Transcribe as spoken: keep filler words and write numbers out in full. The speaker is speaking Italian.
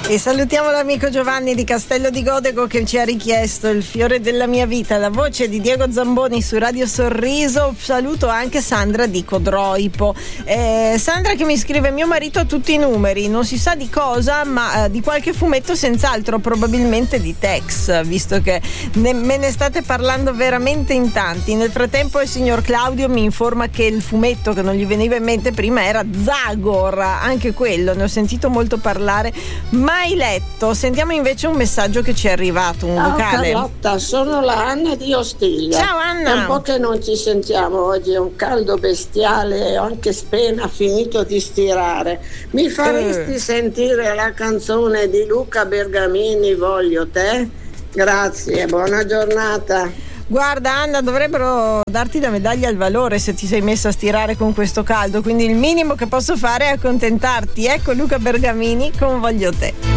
E salutiamo l'amico Giovanni di Castello di Godego che ci ha richiesto Il fiore della mia vita, la voce di Diego Zamboni su Radio Sorriso. Saluto anche Sandra di Codroipo. Eh, Sandra che mi scrive: mio marito ha tutti i numeri, non si sa di cosa, ma eh, di qualche fumetto senz'altro, probabilmente di Tex, visto che ne, me ne state parlando veramente in tanti. Nel frattempo il signor Claudio mi informa che il fumetto che non gli veniva in mente prima era Zagor, anche quello, ne ho sentito molto parlare, mai letto. Sentiamo invece un messaggio che ci è arrivato, un Ciao vocale. Carlotta, sono la Anna di Ostiglia. Ciao Anna. È un po' che non ci sentiamo, oggi è un caldo bestiale, ho anche appena finito di stirare. Mi faresti Eh. sentire la canzone di Luca Bergamini, Voglio te? Grazie, buona giornata. Guarda Anna, dovrebbero darti la medaglia al valore se ti sei messa a stirare con questo caldo, quindi il minimo che posso fare è accontentarti. Ecco Luca Bergamini con Voglio te.